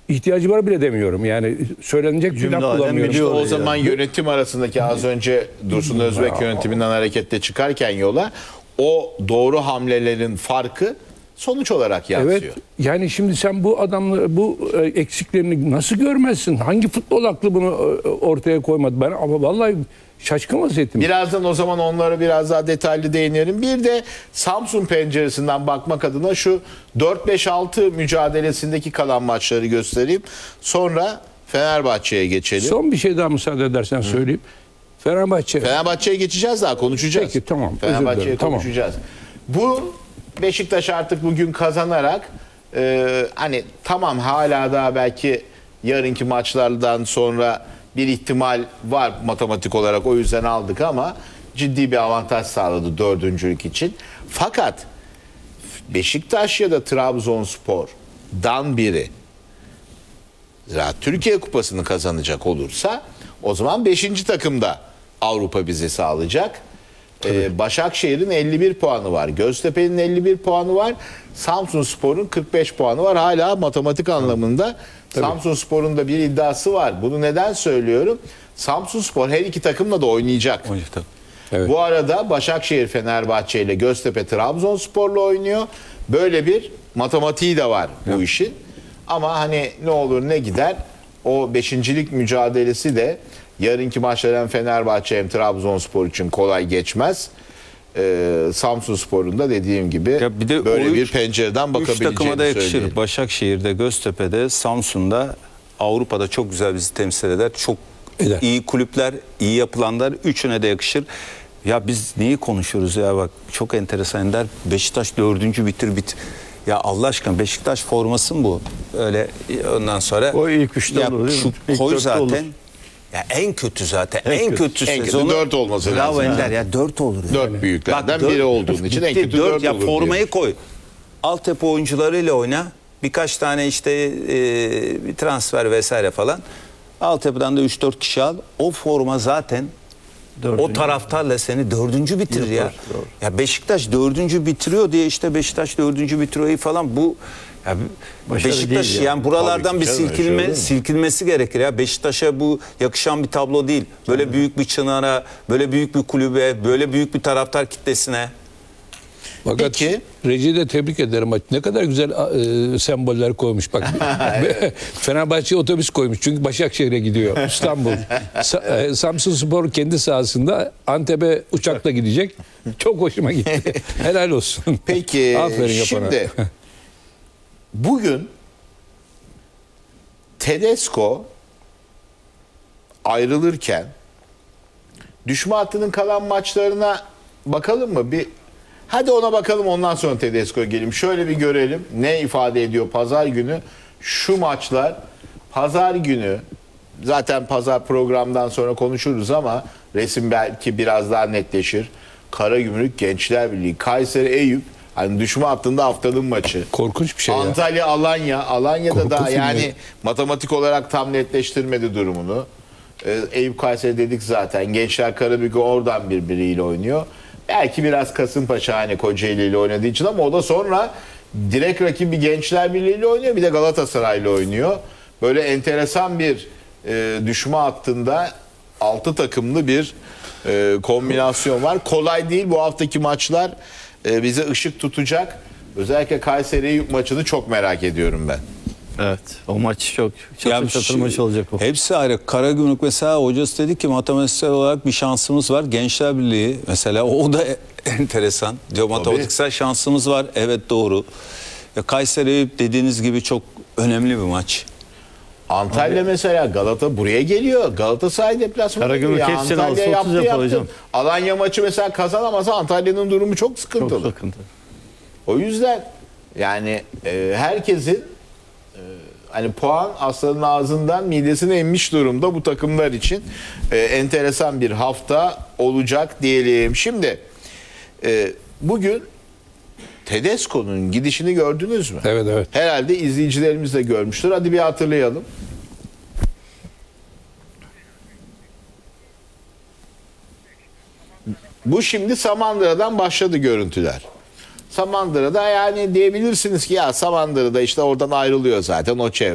ihtiyacı var bile demiyorum. Yani söylenecek bir laf bulamıyorum. İşte o Yani. zaman yönetim arasındaki az önce Dursun Özbek yönetiminden hareketle çıkarken yola o doğru hamlelerin farkı sonuç olarak yansıyor. Evet. Yani şimdi sen bu adamları, bu eksiklerini nasıl görmezsin? Hangi futbol aklı bunu ortaya koymadı? Ben ama vallahi şaşkın vaziyetim. Birazdan o zaman onlara biraz daha detaylı değinelim. Bir de Samsun penceresinden bakmak adına şu 4-5-6 mücadelesindeki kalan maçları göstereyim. Sonra Fenerbahçe'ye geçelim. Son bir şey daha müsaade edersen söyleyeyim. Fenerbahçe'ye geçeceğiz, daha konuşacağız. Peki, tamam, özür Fenerbahçe'ye dilerim, tamam. konuşacağız. Bu Beşiktaş artık bugün kazanarak hani tamam, hala daha belki yarınki maçlardan sonra bir ihtimal var matematik olarak, o yüzden aldık, ama ciddi bir avantaj sağladı dördüncülük için. Fakat Beşiktaş ya da Trabzonspor'dan biri Türkiye Kupası'nı kazanacak olursa o zaman 5. takımda Avrupa bizi sağlayacak. Başakşehir'in 51 puanı var. Göztepe'nin 51 puanı var. Samsunspor'un 45 puanı var. Hala matematik anlamında Samsunspor'un da bir iddiası var. Bunu neden söylüyorum? Samsunspor her iki takımla da oynayacak. Evet. Bu arada Başakşehir Fenerbahçe ile Göztepe Trabzonspor'la oynuyor. Böyle bir matematiği de var bu işin. Ama hani ne olur ne gider, o beşincilik mücadelesi de yarınki maçlar hem Fenerbahçe hem Trabzonspor için kolay geçmez. Samsunspor'un da dediğim gibi Ya bir de böyle o bir pencereden Üç bakabileceğini takıma da yakışır. söyleyelim. Başakşehir'de, Göztepe'de, Samsun'da, Avrupa'da çok güzel bizi temsil eder. Çok Eder. iyi kulüpler, iyi yapılanlar. Üçüne de yakışır. Ya biz neyi konuşuyoruz ya, bak çok enteresan der. Beşiktaş 4. bitir. Ya Allah aşkına, Beşiktaş forması mı bu? Öyle ondan sonra. O ilk üçte ya olur değil mi? şu İlk koy dörtte zaten. olur. Ya en kötü zaten. En En kötü. kötü En kötü sezonu. 4 olması Bravo lazım. Ender ya, 4 olur. Yani. 4 büyüklerden Bak, biri olduğun için en kötü 4 ya, olur formayı diyor. koy. Altyapı oyuncularıyla oyna. Birkaç tane işte bir transfer vesaire falan. Altyapıdan da 3-4 kişi al. O forma zaten o taraftarla seni 4. bitirir ya. Doğru. Ya Beşiktaş 4. bitiriyor diye işte Beşiktaş 4. bitiriyor falan, bu ya Başarı Beşiktaş değil ya. yani buralardan Tabii bir ki canım, öyle şey olur mu? silkinmesi gerekir ya. Beşiktaş'a bu yakışan bir tablo değil. Böyle büyük bir çınara, böyle büyük bir kulübe, böyle büyük bir taraftar kitlesine. Fakat Peki. Reji'yi de tebrik ederim. Ne kadar güzel semboller koymuş. Bak Fenerbahçe otobüs koymuş. Çünkü Başakşehir'e gidiyor. İstanbul. Samsunspor kendi sahasında Antep'e uçakla gidecek. Çok hoşuma gitti. Helal olsun. Peki Aferin yapana. şimdi bugün Tedesco ayrılırken düşme hattının kalan maçlarına bakalım mı? Hadi ona bakalım, ondan sonra Tedesco'ya gelelim. Şöyle bir görelim ne ifade ediyor pazar günü. Şu maçlar pazar günü, zaten pazar programdan sonra konuşuruz ama resim belki biraz daha netleşir. Karagümrük Gençler Birliği, Kayseri Eyüp, hani düşme hattında haftanın maçı. Korkunç bir şey ya. Antalya Alanya. Alanya'da Korku da filmi. yani matematik olarak tam netleştirmedi durumunu. Eyüp Kayseri dedik zaten. Gençler Karabük oradan birbiriyle oynuyor. Belki biraz Kasımpaşa hani Kocaeli ile oynadığı için, ama o da sonra direkt rakibi Gençler Birliği ile oynuyor. Bir de Galatasaray'la oynuyor. Böyle enteresan bir düşme hattında 6 takımlı bir kombinasyon var. Kolay değil bu haftaki maçlar. Bize ışık tutacak. Özellikle Kayseri Eyüp maçını çok merak ediyorum ben. Evet. O maç çok çatır çatır maç olacak o. Hepsi ayrı. Karagümrük mesela, hocası dedi ki matematiksel olarak bir şansımız var. Gençler Birliği mesela, o da enteresan. Diyor, matematiksel şansımız var. Evet, doğru. Kayseri Eyüp dediğiniz gibi çok önemli bir maç. Antalya mesela, Galata buraya geliyor. Galatasaray deplasmanı Karagümrük geliyor. hepsini Antalya alsa 30 yapar hocam. Alanya maçı mesela kazanamasa Antalya'nın durumu çok Çok sıkıntılı. sıkıntı. O yüzden yani herkesin hani puan aslanın ağzından midesine inmiş durumda bu takımlar için. Enteresan bir hafta olacak diyelim. Şimdi bugün Tedesco'nun gidişini gördünüz mü? Evet, evet. Herhalde izleyicilerimiz de görmüştür. Hadi bir hatırlayalım. Bu şimdi Samandıra'dan başladı görüntüler. Samandıra'da yani diyebilirsiniz ki ya Samandıra'da işte oradan ayrılıyor zaten o çevre.